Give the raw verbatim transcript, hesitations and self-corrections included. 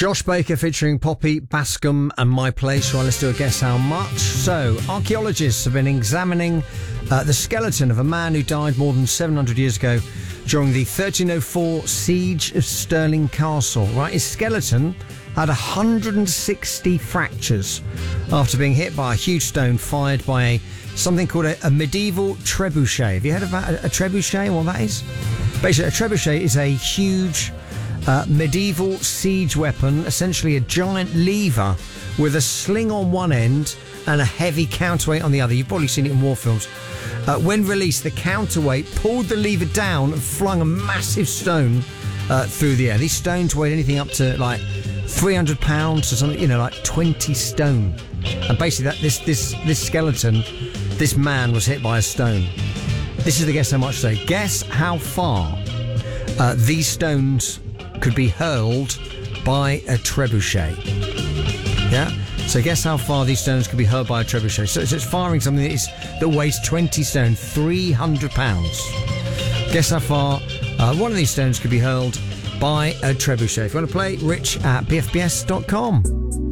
Josh Baker featuring Poppy, Bascom and My Place. Right, let's do a guess how much. So, archaeologists have been examining uh, the skeleton of a man who died more than seven hundred years ago during the thirteen oh four siege of Stirling Castle. Right, his skeleton had one hundred sixty fractures after being hit by a huge stone fired by a something called a, a medieval trebuchet. Have you heard about a, a trebuchet? What that is? Basically, a trebuchet is a huge uh, medieval siege weapon, essentially a giant lever with a sling on one end and a heavy counterweight on the other. You've probably seen it in war films. Uh, when released, the counterweight pulled the lever down and flung a massive stone uh, through the air. These stones weighed anything up to like three hundred pounds or something, you know, like twenty stone. And basically, that this this this skeleton, this man was hit by a stone. This is the guess how much today. Guess how far uh, these stones could be hurled by a trebuchet. Yeah? So guess how far these stones could be hurled by a trebuchet. So, so it's firing something that, is, that weighs twenty stone, three hundred pounds. Guess how far uh, one of these stones could be hurled by a trebuchet. If you want to play, rich at b f b s dot com.